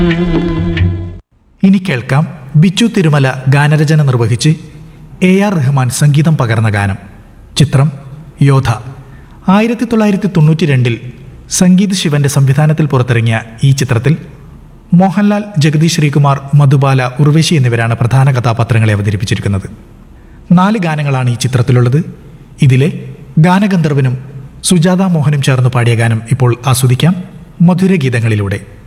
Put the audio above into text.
ഇനി കേൾക്കാം ബിച്ചു തിരുമല ഗാനരചന നിർവഹിച്ച് AR റഹ്മാൻ സംഗീതം പകർന്ന ഗാനം. ചിത്രം യോധ. 1992 സംഗീത് ശിവന്റെ സംവിധാനത്തിൽ പുറത്തിറങ്ങിയ ഈ ചിത്രത്തിൽ മോഹൻലാൽ, ജഗദീഷ് ശ്രീകുമാർ, മധുബാല, ഉർവശി എന്നിവരാണ് പ്രധാന കഥാപാത്രങ്ങളെ അവതരിപ്പിച്ചിരിക്കുന്നത്. 4 ഗാനങ്ങളാണ് ഈ ചിത്രത്തിലുള്ളത്. ഇതിലെ ഗാനഗന്ധർവനും സുജാത മോഹനും ചേർന്ന് പാടിയ ഗാനം ഇപ്പോൾ ആസ്വദിക്കാം മധുരഗീതങ്ങളിലൂടെ.